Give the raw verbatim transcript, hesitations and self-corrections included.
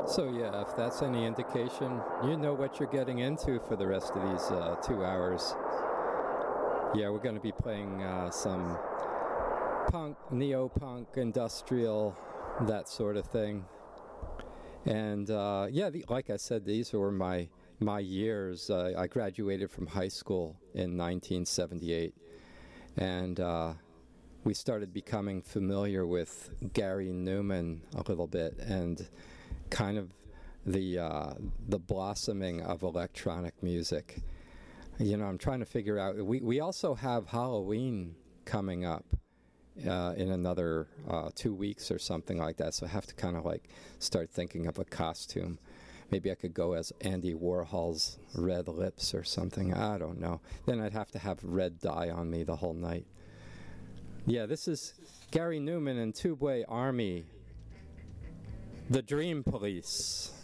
So yeah, if that's any indication, you know what you're getting into for the rest of these uh, two hours. Yeah, we're going to be playing uh, some punk, neo-punk, industrial, that sort of thing. And uh, yeah, the, like I said, these were my my years. Uh, I graduated from high school in nineteen seventy-eight, and uh, we started becoming familiar with Gary Numan a little bit, and kind of the uh, the blossoming of electronic music. You know, I'm trying to figure out. We we also have Halloween coming up uh, in another uh, two weeks or something like that. So I have to kind of like start thinking of a costume. Maybe I could go as Andy Warhol's Red Lips or something. I don't know. Then I'd have to have red dye on me the whole night. Yeah, this is Gary Numan and Tubeway Army, The Dream Police.